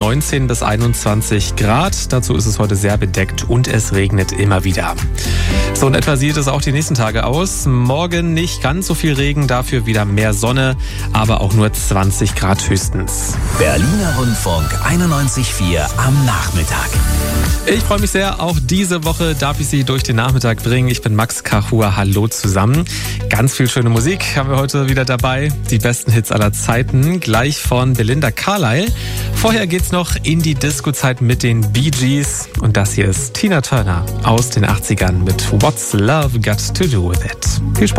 19 bis 21 Grad. Dazu ist es heute sehr bedeckt und es regnet immer wieder. So in etwa sieht es auch die nächsten Tage aus. Morgen nicht ganz so viel Regen, dafür wieder mehr Sonne, aber auch nur 20 Grad höchstens. Berliner Rundfunk 91.4 am Nachmittag. Ich freue mich sehr, auch diese Woche darf ich Sie durch den Nachmittag bringen. Ich bin Max Kachua, hallo zusammen. Ganz viel schöne Musik haben wir heute wieder dabei. Die besten Hits aller Zeiten, gleich von Belinda Carlisle. Vorher geht's noch in die Disco-Zeit mit den Bee Gees. Und das hier ist Tina Turner aus den 80ern mit What's Love Got to Do With It. Viel Spaß.